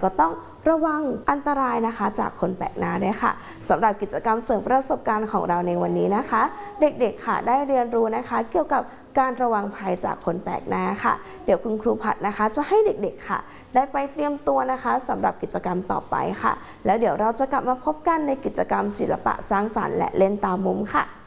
ก็ต้องระวังอันตรายนะคะจากคนแปลกหน้าด้วยค่ะสำหรับกิจกรรมเสริมประสบการณ์ของเราในวันนี้นะคะเด็กๆค่ะได้เรียนรู้นะคะเกี่ยวกับการระวังภัยจากคนแปลกหน้าค่ะเดี๋ยวคุณครูผัดนะคะจะให้เด็กๆค่ะได้ไปเตรียมตัวนะคะสำหรับกิจกรรมต่อไปค่ะแล้วเดี๋ยวเราจะกลับมาพบกันในกิจกรรมศิลปะสร้างสรรค์และเล่นตามมุมค่ะ